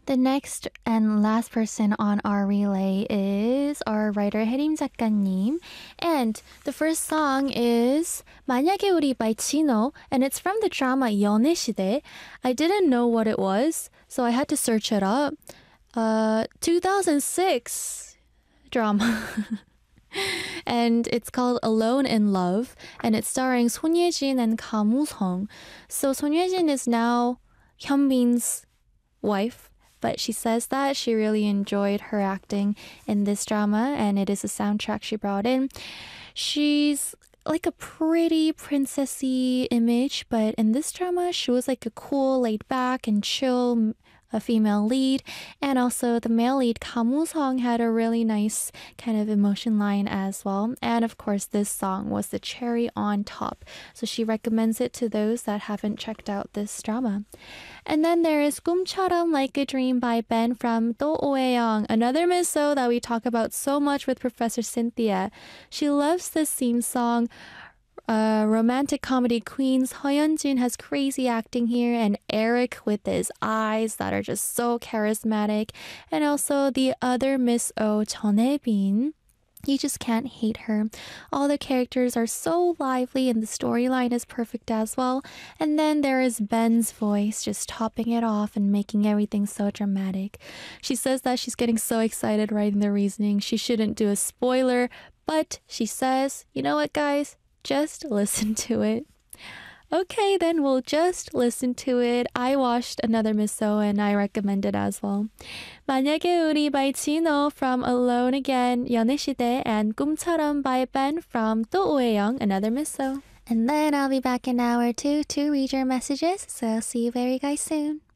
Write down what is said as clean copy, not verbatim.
The next and last person on our relay is our writer 혜림 작가님. And the first song is 만약에 우리 by Chino, and it's from the drama 연애시대. I didn't know what it was, so I had to search it up. 2006 drama. And it's called Alone in Love, and it's starring Son Ye-jin and Ga Moo-sung. So Son Ye-jin is now Hyunbin's wife, but she says that she really enjoyed her acting in this drama, and it is a soundtrack she brought in. She's like a pretty princessy image, but in this drama, she was like a cool, laid back and chill a female lead, and also the male lead Ga Moo-sung had a really nice kind of emotion line as well. And of course, this song was the cherry on top, so she recommends it to those that haven't checked out this drama. And then there is 꿈처럼 Like a Dream by Ben from To Oe-young, another miso that we talk about so much with Professor Cynthia. She loves this theme song. Romantic comedy queens Hyunjin has crazy acting here, and Eric with his eyes that are just so charismatic, and also the other Miss O, Jeon Hae-bin. You just can't hate her. All the characters are so lively and the storyline is perfect as well. And then there is Ben's voice just topping it off and making everything so dramatic. She says that she's getting so excited writing the reasoning. She shouldn't do a spoiler, but she says, you know what, guys? Just listen to it. Okay, then we'll just listen to it. I watched another miso and I recommend it as well. 만약에 우리 by Chino from Alone Again, 연애시대, and 꿈처럼 by Ben from To Oe-young, another miso. And then I'll be back in hour 2 to read your messages, so see you very guys soon.